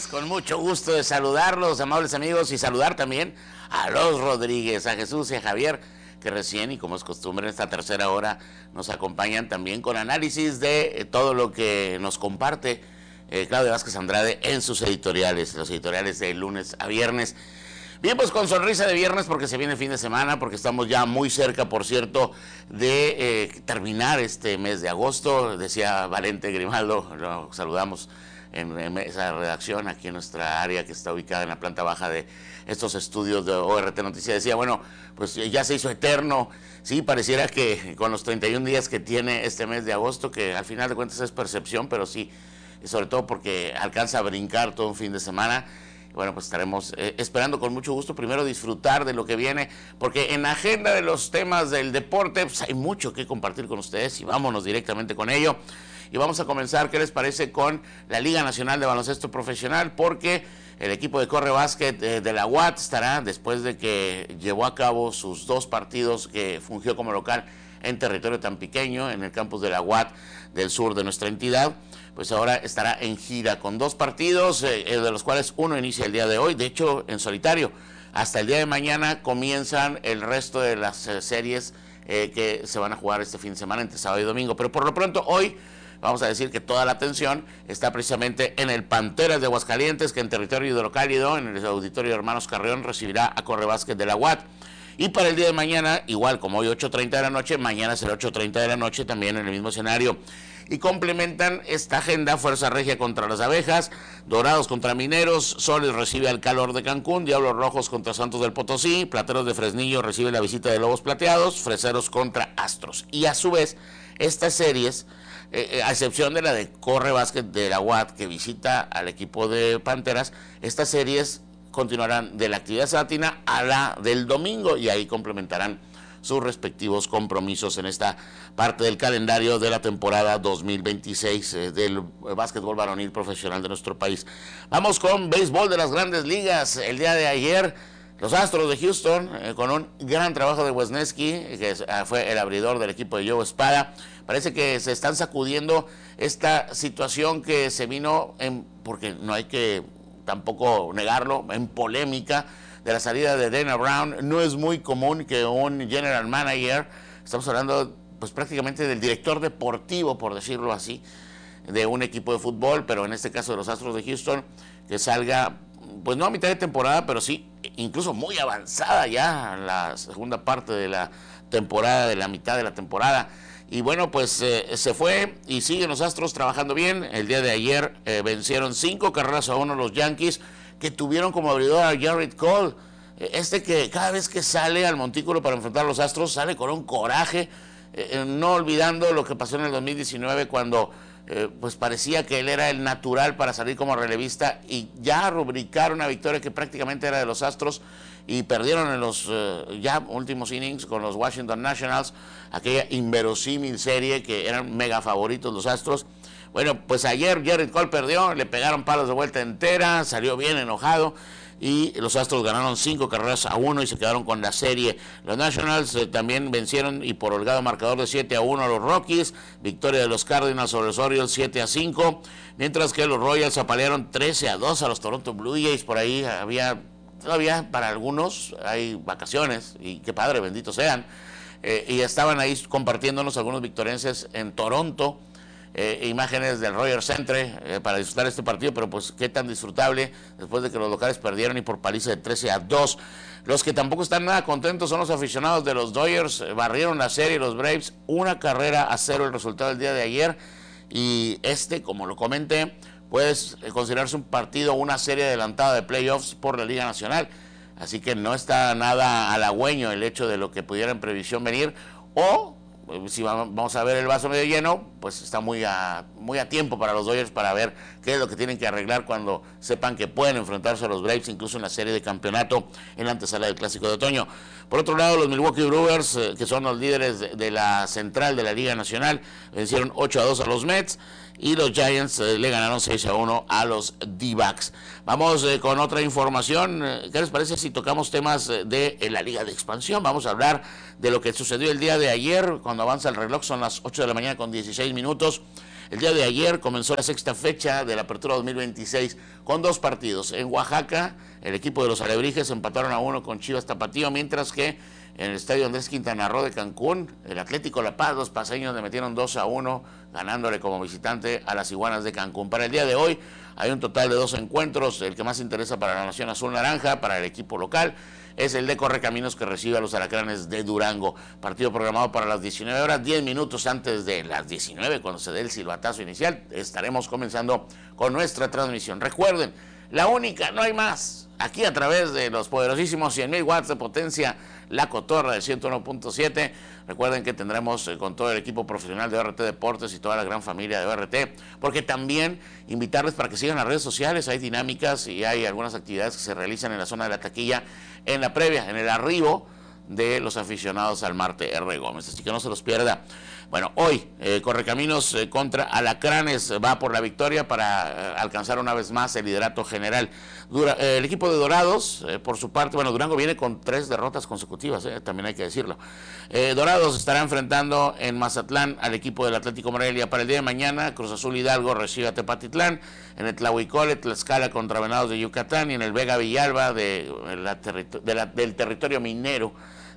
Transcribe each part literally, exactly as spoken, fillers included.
con mucho gusto de saludarlos, amables amigos, y saludar también a los Rodríguez, a Jesús y a Javier, que recién, y como es costumbre en esta tercera hora, nos acompañan también con análisis de todo lo que nos comparte eh, Claudia Vázquez Andrade en sus editoriales, los editoriales de lunes a viernes. Bien, pues con sonrisa de viernes porque se viene el fin de semana, porque estamos ya muy cerca, por cierto, de eh, terminar este mes de agosto. Decía Valente Grimaldo, lo saludamos en, en esa redacción aquí en nuestra área que está ubicada en la planta baja de estos estudios de O R T Noticias. Decía, bueno, pues ya se hizo eterno. Sí, pareciera que con los treinta y un días que tiene este mes de agosto, que al final de cuentas es percepción, pero sí, sobre todo porque alcanza a brincar todo un fin de semana. Bueno, pues estaremos eh, esperando con mucho gusto primero disfrutar de lo que viene, porque en la agenda de los temas del deporte pues hay mucho que compartir con ustedes y vámonos directamente con ello. Y vamos a comenzar, ¿qué les parece?, con la Liga Nacional de Baloncesto Profesional, porque el equipo de Corre Básquet eh, de la U A T estará, después de que llevó a cabo sus dos partidos que fungió como local en territorio tan pequeño, en el campus de la U A T del sur de nuestra entidad, pues ahora estará en gira con dos partidos, eh, de los cuales uno inicia el día de hoy, de hecho en solitario. Hasta el día de mañana comienzan el resto de las eh, series eh, que se van a jugar este fin de semana entre sábado y domingo, pero por lo pronto hoy vamos a decir que toda la atención está precisamente en el Panteras de Aguascalientes, que en territorio hidrocálido, en el auditorio de Hermanos Carrión, recibirá a Corre Básquet de la U A T. Y para el día de mañana, igual como hoy ocho treinta de la noche, mañana será ocho treinta de la noche también en el mismo escenario. Y complementan esta agenda Fuerza Regia contra las Abejas, Dorados contra Mineros, Soles recibe al Calor de Cancún, Diablos Rojos contra Santos del Potosí, Plateros de Fresnillo recibe la visita de Lobos Plateados, Freseros contra Astros. Y a su vez, estas series, eh, a excepción de la de Corre Básquet de la U A T que visita al equipo de Panteras, estas series continuarán de la actividad sabatina a la del domingo y ahí complementarán sus respectivos compromisos en esta parte del calendario de la temporada dos mil veintiséis eh, del básquetbol varonil profesional de nuestro país. Vamos con béisbol de las grandes ligas. El día de ayer, los Astros de Houston, eh, con un gran trabajo de Wesneski, que es, ah, fue el abridor del equipo de Joe Espada, parece que se están sacudiendo esta situación que se vino, en, porque no hay que tampoco negarlo, en polémica, de la salida de Dana Brown. No es muy común que un general manager, estamos hablando pues prácticamente del director deportivo, por decirlo así, de un equipo de fútbol, pero en este caso de los Astros de Houston, que salga, pues no a mitad de temporada, pero sí, incluso muy avanzada ya la segunda parte de la temporada, de la mitad de la temporada. Y bueno, pues eh, se fue y siguen los Astros trabajando bien. El día de ayer eh, vencieron cinco carreras a uno los Yankees, que tuvieron como abridor a Gerrit Cole, este que cada vez que sale al montículo para enfrentar a los Astros sale con un coraje, eh, no olvidando lo que pasó en el dos mil diecinueve cuando eh, pues parecía que él era el natural para salir como relevista y ya rubricar una victoria que prácticamente era de los Astros y perdieron en los eh, ya últimos innings con los Washington Nationals, aquella inverosímil serie que eran mega favoritos los Astros. Bueno, pues ayer Gerrit Cole perdió, le pegaron palos de vuelta entera, salió bien enojado y los Astros ganaron cinco carreras a uno y se quedaron con la serie. Los Nationals eh, también vencieron y por holgado marcador de siete a uno a los Rockies, victoria de los Cardinals sobre los Orioles siete a cinco, mientras que los Royals apalearon trece a dos a los Toronto Blue Jays. Por ahí había, todavía para algunos hay vacaciones y qué padre, benditos sean, eh, y estaban ahí compartiéndonos algunos victorienses en Toronto. Eh, imágenes del Rogers Centre eh, para disfrutar este partido, pero pues qué tan disfrutable después de que los locales perdieron y por paliza de trece a dos. Los que tampoco están nada contentos son los aficionados de los Dodgers, eh, barrieron la serie los Braves, una carrera a cero el resultado del día de ayer, y este, como lo comenté, puede considerarse un partido, una serie adelantada de playoffs por la Liga Nacional, así que no está nada halagüeño el hecho de lo que pudiera en previsión venir, o si vamos a ver el vaso medio lleno, pues está muy a, muy a tiempo para los Dodgers para ver qué es lo que tienen que arreglar cuando sepan que pueden enfrentarse a los Braves, incluso en la serie de campeonato en la antesala del Clásico de Otoño. Por otro lado, los Milwaukee Brewers, eh, que son los líderes de, de la central de la Liga Nacional, vencieron ocho a dos a los Mets, y los Giants eh, le ganaron seis a uno a los D-backs. Vamos eh, con otra información. ¿Qué les parece si tocamos temas de eh, la Liga de Expansión? Vamos a hablar de lo que sucedió el día de ayer, cuando avanza el reloj, son las ocho de la mañana con dieciséis minutos. El día de ayer comenzó la sexta fecha de la Apertura dos mil veintiséis con dos partidos. En Oaxaca, el equipo de los Alebrijes empataron a uno con Chivas Tapatío, mientras que en el estadio Andrés Quintana Roo de Cancún, el Atlético La Paz, los paseños le metieron dos a uno, ganándole como visitante a las Iguanas de Cancún. Para el día de hoy hay un total de dos encuentros. El que más interesa para la Nación Azul Naranja, para el equipo local, es el de Correcaminos, que recibe a los Alacranes de Durango. Partido programado para las diecinueve horas, diez minutos antes de las diecinueve, cuando se dé el silbatazo inicial. Estaremos comenzando con nuestra transmisión. Recuerden, la única, no hay más. Aquí a través de los poderosísimos cien mil watts de potencia, La Cotorra de ciento uno punto siete. Recuerden que tendremos eh, con todo el equipo profesional de O R T Deportes y toda la gran familia de O R T, porque también invitarles para que sigan las redes sociales. Hay dinámicas y hay algunas actividades que se realizan en la zona de la taquilla, en la previa, en el arribo de los aficionados al Marte R. Gómez, así que no se los pierda. Bueno, hoy eh, Correcaminos eh, contra Alacranes va por la victoria para eh, alcanzar una vez más el liderato general. Dura, eh, el equipo de Dorados, eh, por su parte, bueno, Durango viene con tres derrotas consecutivas, eh, también hay que decirlo. Eh, Dorados estará enfrentando en Mazatlán al equipo del Atlético Morelia. Para el día de mañana, Cruz Azul Hidalgo recibe a Tepatitlán, en el Tlahuicole, Tlaxcala contra Venados de Yucatán, y en el Vega Villalba de, la territo de la, del territorio minero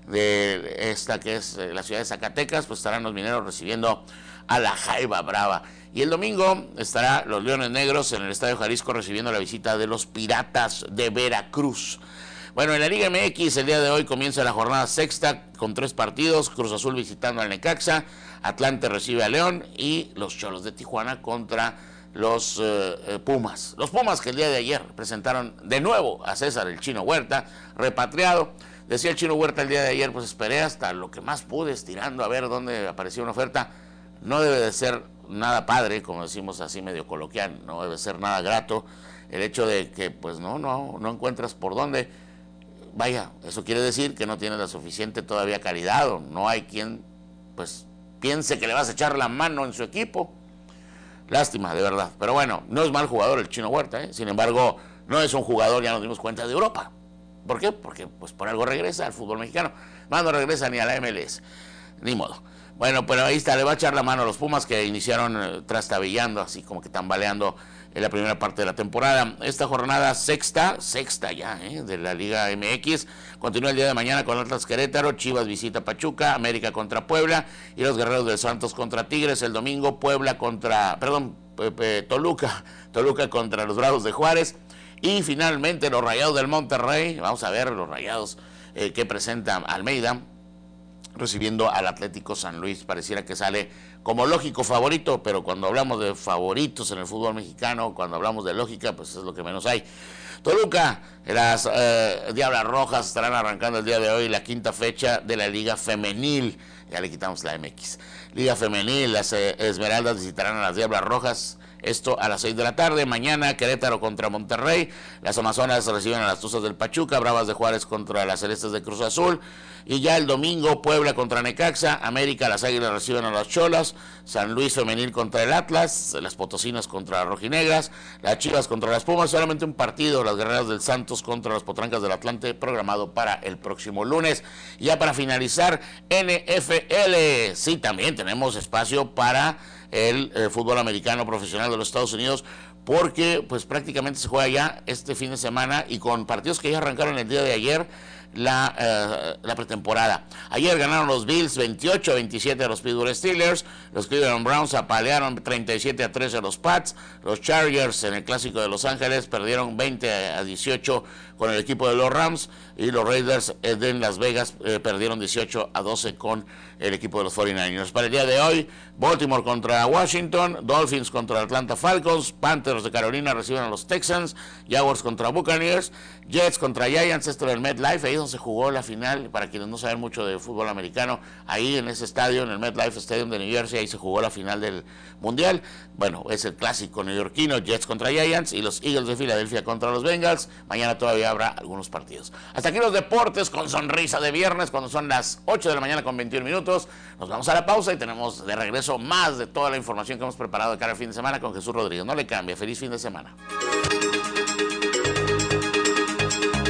de esta que es la ciudad de Zacatecas, pues estarán los mineros recibiendo a la Jaiba Brava. Y el domingo estará los Leones Negros en el Estadio Jalisco recibiendo la visita de los Piratas de Veracruz. Bueno, en la Liga M X el día de hoy comienza la jornada sexta con tres partidos. Cruz Azul visitando al Necaxa, Atlante recibe a León y los Cholos de Tijuana contra los eh, Pumas. Los Pumas que el día de ayer presentaron de nuevo a César el Chino Huerta, repatriado. Decía el Chino Huerta el día de ayer, pues esperé hasta lo que más pude, estirando a ver dónde aparecía una oferta. No debe de ser nada padre, como decimos así medio coloquial, no debe ser nada grato el hecho de que pues no, no, no encuentras por dónde. Vaya, eso quiere decir que no tienes la suficiente todavía calidad, o no hay quien pues piense que le vas a echar la mano en su equipo. Lástima, de verdad. Pero bueno, no es mal jugador el Chino Huerta, ¿eh? Sin embargo, no es un jugador, ya nos dimos cuenta, de Europa. ¿Por qué? Porque pues por algo regresa al fútbol mexicano. Más no regresa ni a la M L S. Ni modo. Bueno, pero ahí está, le va a echar la mano a los Pumas, que iniciaron eh, trastabillando, así como que tambaleando en la primera parte de la temporada. Esta jornada sexta, sexta ya, ¿eh? de la Liga M X, continúa el día de mañana con Atlas Querétaro, Chivas visita Pachuca, América contra Puebla y los Guerreros del Santos contra Tigres. El domingo Puebla contra, perdón, Pepe, Toluca, Toluca contra los Bravos de Juárez. Y finalmente los Rayados del Monterrey, vamos a ver los Rayados eh, que presenta Almeida, recibiendo al Atlético San Luis. Pareciera que sale como lógico favorito, pero cuando hablamos de favoritos en el fútbol mexicano, cuando hablamos de lógica, pues es lo que menos hay. Toluca, las eh, Diablas Rojas estarán arrancando el día de hoy la quinta fecha de la Liga Femenil. Ya le quitamos la M X. Liga Femenil, las eh, Esmeraldas visitarán a las Diablas Rojas. Esto a las seis de la tarde. Mañana Querétaro contra Monterrey, las Amazonas reciben a las Tuzas del Pachuca, Bravas de Juárez contra las Celestes de Cruz Azul, y ya el domingo Puebla contra Necaxa, América, las Águilas reciben a las Cholas, San Luis Femenil contra el Atlas, las Potosinas contra las Rojinegras, las Chivas contra las Pumas. Solamente un partido, las Guerreras del Santos contra las Potrancas del Atlante, programado para el próximo lunes. Y ya para finalizar, N F L, sí, también tenemos espacio para el eh, fútbol americano profesional de los Estados Unidos, porque pues prácticamente se juega ya este fin de semana y con partidos que ya arrancaron el día de ayer la, eh, la pretemporada. Ayer ganaron los Bills veintiocho a veintisiete a los Pittsburgh Steelers, los Cleveland Browns apalearon treinta y siete a trece a los Pats, los Chargers en el Clásico de Los Ángeles perdieron veinte a dieciocho con el equipo de los Rams, y los Raiders de Las Vegas eh, perdieron dieciocho a doce con el equipo de los cuarenta y nueve ers. Para el día de hoy, Baltimore contra Washington, Dolphins contra Atlanta Falcons, Panthers de Carolina reciben a los Texans, Jaguars contra Buccaneers, Jets contra Giants, esto en el MetLife, ahí donde se jugó la final. Para quienes no saben mucho de fútbol americano, ahí en ese estadio, en el MetLife Stadium de New Jersey, ahí se jugó la final del Mundial. Bueno, es el clásico neoyorquino, Jets contra Giants, y los Eagles de Filadelfia contra los Bengals. Mañana todavía habrá algunos partidos. Hasta aquí los deportes con sonrisa de viernes, cuando son las ocho de la mañana con veintiún minutos. Nos vamos a la pausa y tenemos de regreso más de toda la información que hemos preparado de cara al fin de semana con Jesús Rodríguez. No le cambie, feliz fin de semana.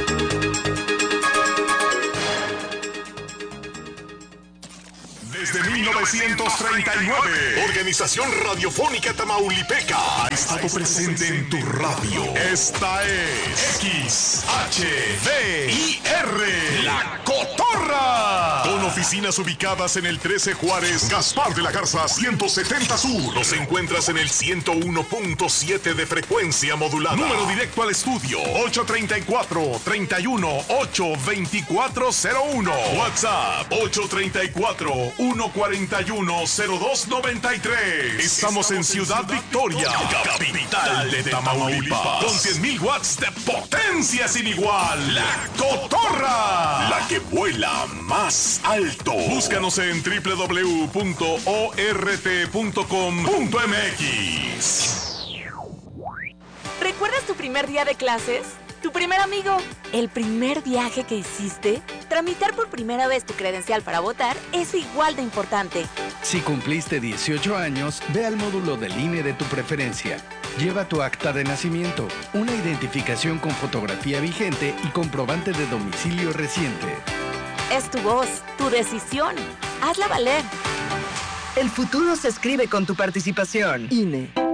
Desde mil novecientos treinta y nueve. Organización Radiofónica Tamaulipeca ha estado presente en tu radio. Esta es X H V I R, La Cotorra. Con oficinas ubicadas en el trece Juárez, Gaspar de la Garza ciento setenta Sur. Nos encuentras en el ciento uno punto siete de frecuencia modulada. Número directo al estudio ocho treinta y cuatro, treinta y uno, ocho veinticuatro cero uno. WhatsApp ocho treinta y cuatro, uno cuarenta y uno, cero dos noventa y tres. Estamos en Ciudad Victoria, capital de Tamaulipas, con cien mil watts de potencia sin igual. La Cotorra, la que vuela más alto. Búscanos en doble u doble u doble u punto o r t punto com punto m x. ¿Recuerdas tu primer día de clases? ¿Tu primer amigo? ¿El primer viaje que hiciste? Tramitar por primera vez tu credencial para votar es igual de importante. Si cumpliste dieciocho años, ve al módulo del I N E de tu preferencia. Lleva tu acta de nacimiento, una identificación con fotografía vigente y comprobante de domicilio reciente. Es tu voz, tu decisión. Hazla valer. El futuro se escribe con tu participación. I N E.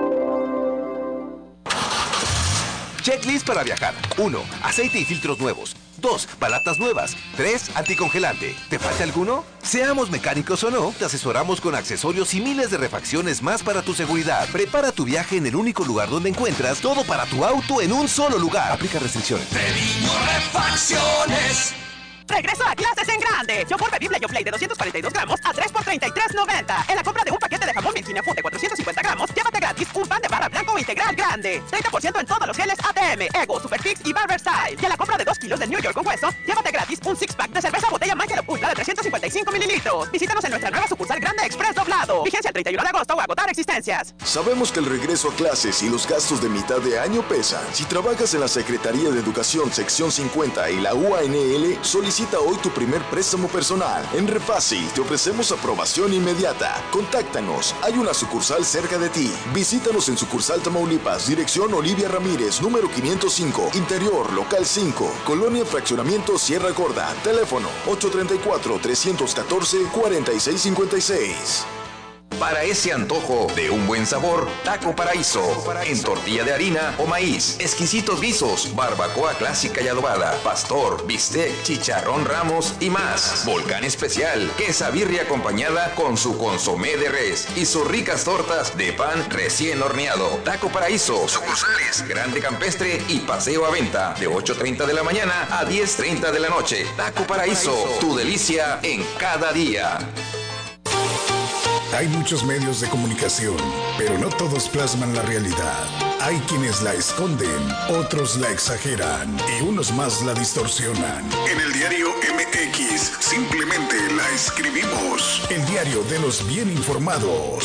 Checklist para viajar. uno. Aceite y filtros nuevos. dos. Balatas nuevas. tres. Anticongelante. ¿Te falta alguno? Seamos mecánicos o no, te asesoramos con accesorios y miles de refacciones más para tu seguridad. Prepara tu viaje en el único lugar donde encuentras todo para tu auto en un solo lugar. Aplica restricciones. Treviño Refacciones. Regreso a clases en grande. Yogur bebible Yoplait de doscientos cuarenta y dos gramos a tres por treinta y tres noventa. En la compra de un paquete de jamón Milkina de cuatrocientos cincuenta gramos, llévate gratis un pan de barra blanco integral grande. treinta por ciento en todos los geles A T M, Ego, Superfix y Barber Style. Y en la compra de dos kilos del New York con hueso, llévate gratis un six pack de cerveza botella Michelob Ultra de trescientos cincuenta y cinco mililitros. Visítanos en nuestra nueva sucursal Grande Express Doblado. Vigencia el treinta y uno de agosto o agotar existencias. Sabemos que el regreso a clases y los gastos de mitad de año pesan. Si trabajas en la Secretaría de Educación sección cincuenta y la U A N L, solicita hoy tu primer préstamo personal. En Refácil te ofrecemos aprobación inmediata. Contáctanos. Hay una sucursal cerca de ti. Visítanos en sucursal Tamaulipas, dirección Olivia Ramírez, número quinientos cinco, interior, local cinco, Colonia Fraccionamiento Sierra Gorda. Teléfono ocho treinta y cuatro, trescientos catorce, cuarenta y seis cincuenta y seis. Para ese antojo de un buen sabor, Taco Paraíso. En tortilla de harina o maíz, exquisitos guisos, barbacoa clásica y adobada, pastor, bistec, chicharrón Ramos y más. Volcán especial, quesabirria acompañada con su consomé de res y sus ricas tortas de pan recién horneado. Taco Paraíso, sucursales Grande Campestre y Paseo a Venta, de ocho treinta de la mañana a diez treinta de la noche. Taco Paraíso, tu delicia en cada día. Hay muchos medios de comunicación, pero no todos plasman la realidad. Hay quienes la esconden, otros la exageran y unos más la distorsionan. En el diario M X simplemente la escribimos. El diario de los bien informados.